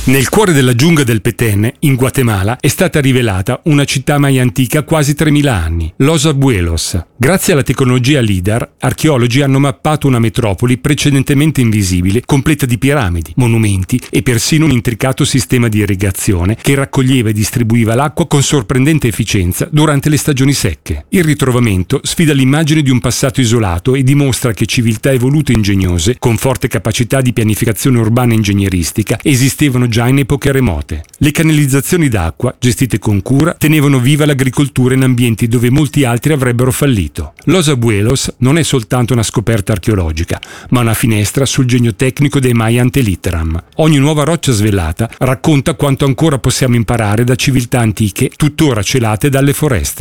Nel cuore della giungla del Petén, in Guatemala, è stata rivelata una città mai antica quasi 3000 anni, Los Abuelos. Grazie alla tecnologia LIDAR, archeologi hanno mappato una metropoli precedentemente invisibile, completa di piramidi, monumenti e persino un intricato sistema di irrigazione che raccoglieva e distribuiva l'acqua con sorprendente efficienza durante le stagioni secche. Il ritrovamento sfida l'immagine di un passato isolato e dimostra che civiltà evolute e ingegnose, con forte capacità di pianificazione urbana e ingegneristica, esistevano già in epoche remote. Le canalizzazioni d'acqua, gestite con cura, tenevano viva l'agricoltura in ambienti dove molti altri avrebbero fallito. Los Abuelos non è soltanto una scoperta archeologica, ma una finestra sul genio tecnico dei Maya Antelittram. Ogni nuova roccia svelata racconta quanto ancora possiamo imparare da civiltà antiche tuttora celate dalle foreste.